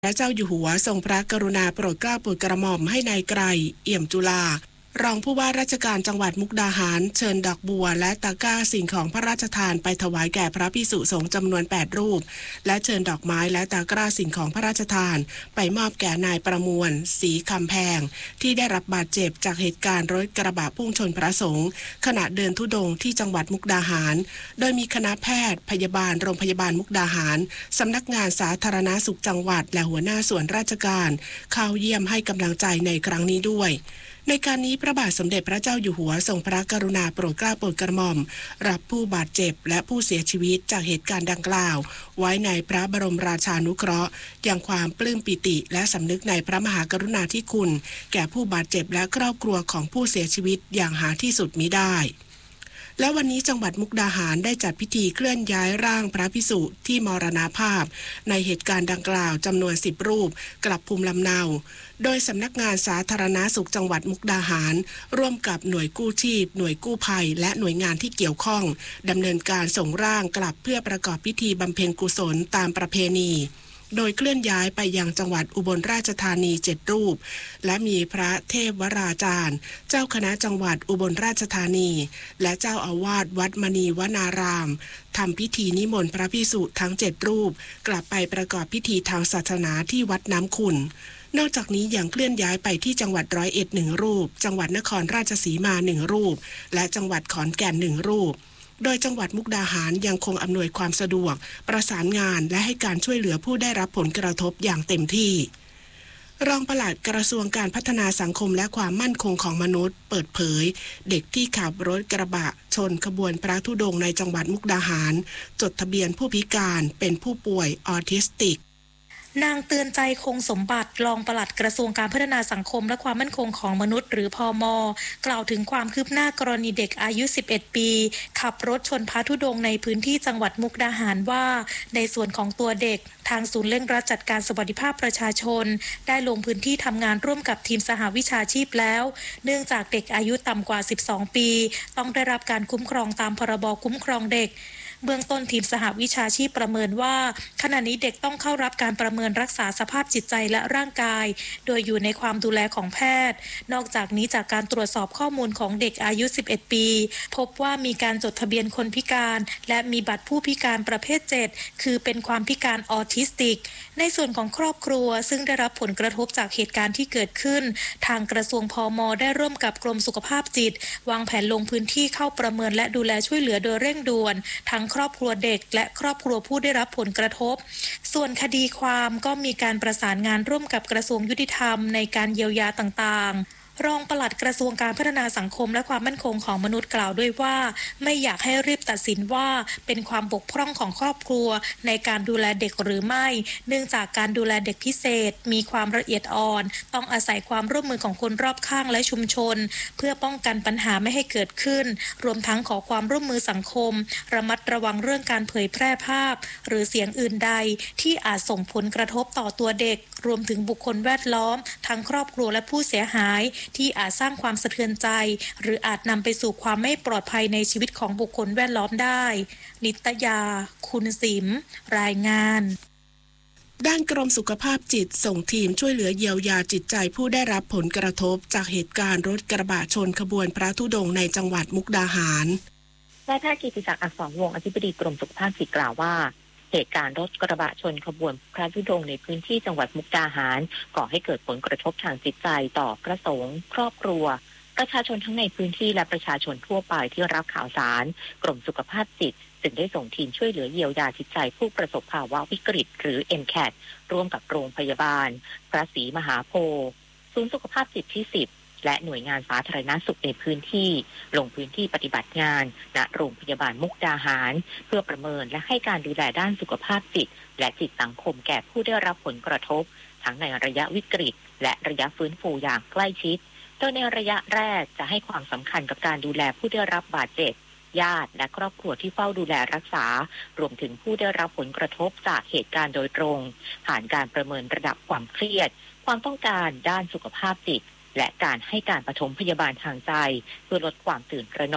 พระเจ้าอยู่หัวทรงพระกรุณาโปรดเกล้าโปรดกระหม่อมให้นายไกรเอี่ยมจุฬารองผู้ว่าราชการจังหวัดมุกดาหารเชิญดอกบัวและตะกร้าสิ่งของพระราชทานไปถวายแก่พระภิกษุสงฆ์จำนวน8รูปและเชิญดอกไม้และตะกร้าสิ่งของพระราชทานไปมอบแก่นายประมวลศรีคำแพงที่ได้รับบาดเจ็บจากเหตุการณ์รถกระบะพุ่งชนพระสงฆ์ขณะเดินธุดงค์ที่จังหวัดมุกดาหารโดยมีคณะแพทย์พยาบาลโรงพยาบาลมุกดาหารสำนักงานสาธารณสุขจังหวัดและหัวหน้าส่วนราชการเข้าเยี่ยมให้กำลังใจในครั้งนี้ด้วยในการนี้พระบาทสมเด็จพระเจ้าอยู่หัวทรงพระกรุณาโปรดเกล้าโปรดกระหม่อมรับผู้บาดเจ็บและผู้เสียชีวิตจากเหตุการณ์ดังกล่าวไว้ในพระบรมราชานุเคราะห์อย่างความปลื้มปิติและสำนึกในพระมหากรุณาธิคุณแก่ผู้บาดเจ็บและครอบครัวของผู้เสียชีวิตอย่างหาที่สุดมิได้และวันนี้จังหวัดมุกดาหารได้จัดพิธีเคลื่อนย้ายร่างพระภิกษุที่มรณภาพในเหตุการณ์ดังกล่าวจำนวน10รูปกลับภูมิลำเนาโดยสำนักงานสาธารณสุขจังหวัดมุกดาหารร่วมกับหน่วยกู้ชีพหน่วยกู้ภัยและหน่วยงานที่เกี่ยวข้องดำเนินการส่งร่างกลับเพื่อประกอบพิธีบำเพ็ญกุศลตามประเพณีโดยเคลื่อนย้ายไปยังจังหวัดอุบลราชธานี7รูปและมีพระเทพวราจารย์เจ้าคณะจังหวัดอุบลราชธานีและเจ้าอาวาสวัดมณีวนารามทำพิธีนิมนต์พระภิกษุทั้ง7รูปกลับไปประกอบพิธีทางศาสนาที่วัดน้ำขุ่นนอกจากนี้ยังเคลื่อนย้ายไปที่จังหวัดร้อยเอ็ด1รูปจังหวัดนครราชสีมา1รูปและจังหวัดขอนแก่น1รูปโดยจังหวัดมุกดาหารยังคงอำนวยความสะดวกประสานงานและให้การช่วยเหลือผู้ได้รับผลกระทบอย่างเต็มที่รองปลัดกระทรวงการพัฒนาสังคมและความมั่นคงของมนุษย์เปิดเผยเด็กที่ขับรถกระบะชนขบวนพระธุดงค์ในจังหวัดมุกดาหารจดทะเบียนผู้พิการเป็นผู้ป่วยออทิสติกนางเตือนใจคงสมบัติรองปลัดกระทรวงการพัฒนาสังคมและความมั่นคงของมนุษย์หรือพม.กล่าวถึงความคืบหน้ากรณีเด็กอายุ11ปีขับรถชนพระธุดงค์ในพื้นที่จังหวัดมุกดาหารว่าในส่วนของตัวเด็กทางศูนย์เร่งรัดจัดการสวัสดิภาพประชาชนได้ลงพื้นที่ทำงานร่วมกับทีมสหวิชาชีพแล้วเนื่องจากเด็กอายุต่ำกว่า12ปีต้องได้รับการคุ้มครองตามพรบคุ้มครองเด็กเบื้องต้นทีมสหวิชาชีพประเมินว่าขณะนี้เด็กต้องเข้ารับการประเมินรักษาสภาพจิตใจและร่างกายโดยอยู่ในความดูแลของแพทย์นอกจากนี้จากการตรวจสอบข้อมูลของเด็กอายุ11ปีพบว่ามีการจดทะเบียนคนพิการและมีบัตรผู้พิการประเภท7คือเป็นความพิการออทิสติกในส่วนของครอบครัวซึ่งได้รับผลกระทบจากเหตุการณ์ที่เกิดขึ้นทางกระทรวงพม.ได้ร่วมกับกรมสุขภาพจิตวางแผนลงพื้นที่เข้าประเมินและดูแลช่วยเหลือโดยเร่งด่วนทั้งครอบครัวเด็กและครอบครัวผู้ได้รับผลกระทบส่วนคดีความก็มีการประสานงานร่วมกับกระทรวงยุติธรรมในการเยียวยาต่างๆรองปลัดกระทรวงการพัฒนาสังคมและความมั่นคงของมนุษย์กล่าวด้วยว่าไม่อยากให้รีบตัดสินว่าเป็นความบกพร่องของครอบครัวในการดูแลเด็กหรือไม่เนื่องจากการดูแลเด็กพิเศษมีความละเอียดอ่อนต้องอาศัยความร่วมมือของคนรอบข้างและชุมชนเพื่อป้องกันปัญหาไม่ให้เกิดขึ้นรวมทั้งขอความร่วมมือสังคมระมัดระวังเรื่องการเผยแพร่ภาพหรือเสียงอื่นใดที่อาจส่งผลกระทบต่อตัวเด็กรวมถึงบุคคลแวดล้อมทั้งครอบครัวและผู้เสียหายที่อาจสร้างความสะเทือนใจหรืออาจนำไปสู่ความไม่ปลอดภัยในชีวิตของบุคคลแวดล้อมได้นิตยาคุณสิมรายงานด้านกรมสุขภาพจิตส่งทีมช่วยเหลือเยียวยาจิตใจผู้ได้รับผลกระทบจากเหตุการณ์รถกระบะชนขบวนพระธุดงค์ในจังหวัดมุกดาหารนายแพทย์กิติศักดิ์อักษรวงศ์อธิบดีกรมสุขภาพจิตกล่าวว่าเหตุการณ์รถกระบะชนขบวนพระธุดงค์ในพื้นที่จังหวัดมุกดาหารก่อให้เกิดผลกระทบทางจิตใจต่อพระสงฆ์ครอบครัวประชาชนทั้งในพื้นที่และประชาชนทั่วไปที่รับข่าวสารกรมสุขภาพจิตจึงได้ส่งทีมช่วยเหลือเยียวยาจิตใจผู้ประสบภาวะวิกฤตหรือ MCAT ร่วมกับโรงพยาบาลพระศรีมหาโพธิ์ศูนย์สุขภาพจิตที่10และหน่วยงานสาธารณสุขในพื้นที่ลงพื้นที่ปฏิบัติงานณโรงพยาบาลมุกดาหารเพื่อประเมินและให้การดูแลด้านสุขภาพจิตและจิตสังคมแก่ผู้ได้รับผลกระทบทั้งในระยะวิกฤตและระยะฟื้นฟูอย่างใกล้ชิดโดยในระยะแรกจะให้ความสำคัญกับการดูแลผู้ได้รับบาดเจ็บญาติและครอบครัวที่เฝ้าดูแลรักษารวมถึงผู้ได้รับผลกระทบจากเหตุการณ์โดยตรงผ่านการประเมินระดับความเครียดความต้องการด้านสุขภาพจิตและการให้การปฐมพยาบาลทางใจเพื่อลดความตื่นตระหนก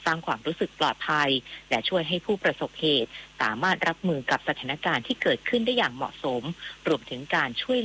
สร้างความรู้สึกปลอดภัยและช่วยให้ผู้ประสบเหตุสามารถรับมือกับสถานการณ์ที่เกิดขึ้นได้อย่างเหมาะสมรวมถึงการช่วย